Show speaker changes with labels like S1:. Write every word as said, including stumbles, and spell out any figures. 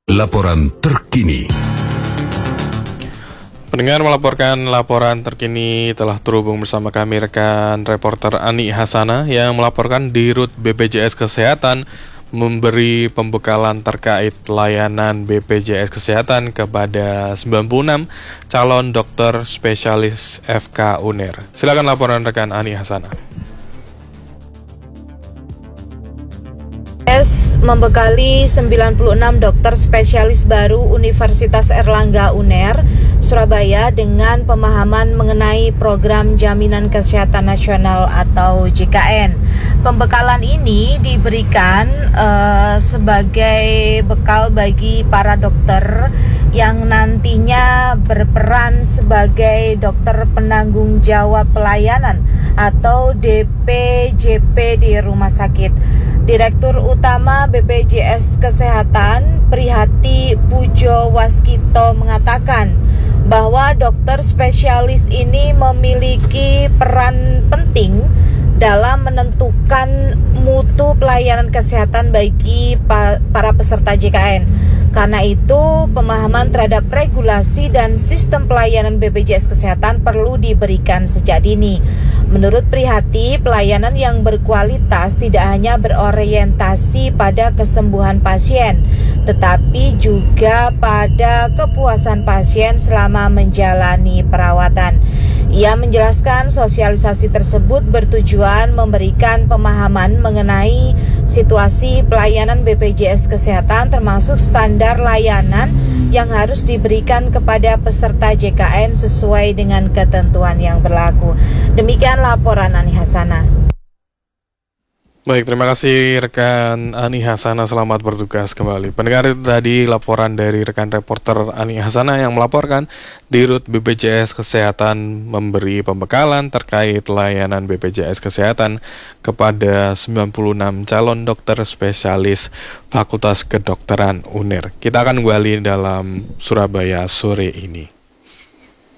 S1: Laporan terkini.
S2: Pendengar melaporkan laporan terkini telah terhubung bersama kami rekan reporter Ani Hasana yang melaporkan di Rut B P J S Kesehatan memberi pembekalan terkait layanan B P J S Kesehatan kepada sembilan puluh enam calon dokter spesialis F K U N E R. Silakan laporan rekan Ani Hasana.
S3: Membekali sembilan puluh enam dokter spesialis baru Universitas Airlangga U N E R Surabaya dengan pemahaman mengenai program Jaminan Kesehatan Nasional atau J K N. Pembekalan ini diberikan uh, sebagai bekal bagi para dokter yang nantinya berperan sebagai dokter penanggung jawab pelayanan atau D P J P di rumah sakit. Direktur Utama B P J S Kesehatan Prihati Pujo Waskito mengatakan bahwa dokter spesialis ini memiliki peran penting dalam menentukan mutu pelayanan kesehatan bagi pa- para peserta J K N. Karena itu, pemahaman terhadap regulasi dan sistem pelayanan B P J S Kesehatan perlu diberikan sejak dini. Menurut Prihati, pelayanan yang berkualitas tidak hanya berorientasi pada kesembuhan pasien, tetapi juga pada kepuasan pasien selama menjalani perawatan. Ia menjelaskan sosialisasi tersebut bertujuan memberikan pemahaman mengenai situasi pelayanan B P J S Kesehatan termasuk standar layanan yang harus diberikan kepada peserta J K N sesuai dengan ketentuan yang berlaku. Demikian laporan Ani Hasana.
S2: Baik, terima kasih rekan Ani Hasana, selamat bertugas kembali. Pendengar, itu tadi laporan dari rekan reporter Ani Hasana yang melaporkan di Rut B P J S Kesehatan memberi pembekalan terkait layanan B P J S Kesehatan kepada sembilan puluh enam calon dokter spesialis Fakultas Kedokteran U N E R. Kita akan kembali dalam Surabaya sore ini.